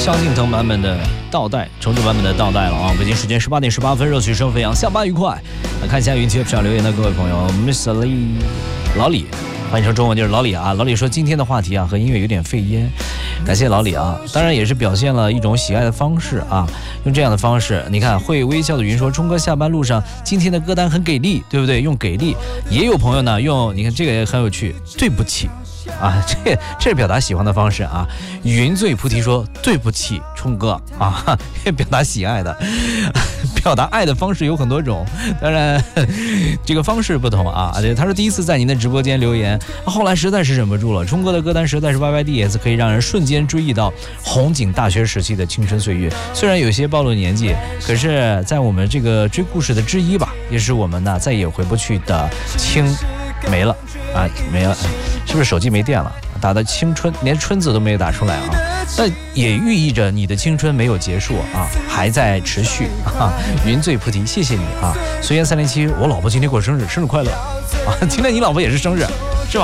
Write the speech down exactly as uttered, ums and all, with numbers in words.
萧敬腾版本的倒带，重制版本的倒带了啊！北京时间十八点十八分，热曲声飞扬，下班愉快。来看一下云接不上留言的各位朋友 ，Mister Lee 老李，翻译成中文就是老李啊。老李说今天的话题啊和音乐有点费烟，感谢老李啊，当然也是表现了一种喜爱的方式啊，用这样的方式，你看会微笑的云说，钟哥下班路上今天的歌单很给力，对不对？用给力，也有朋友呢用，你看这个也很有趣，对不起。啊，这这是表达喜欢的方式啊！云醉菩提说：“对不起，冲哥啊，表达喜爱的，表达爱的方式有很多种，当然这个方式不同啊。”他说第一次在您的直播间留言，后来实在是忍不住了。冲哥的歌单实在是 Y Y D S， 可以让人瞬间追忆到红警大学时期的青春岁月。虽然有些暴露年纪，可是在我们这个追故事的之一吧，也是我们呢再也回不去的青没了啊，没了。是不是手机没电了？打的青春，连春字都没有打出来啊！那也寓意着你的青春没有结束啊，还在持续啊！云醉菩提，谢谢你啊！随缘三零七，我老婆今天过生日，生日快乐啊！今天你老婆也是生日。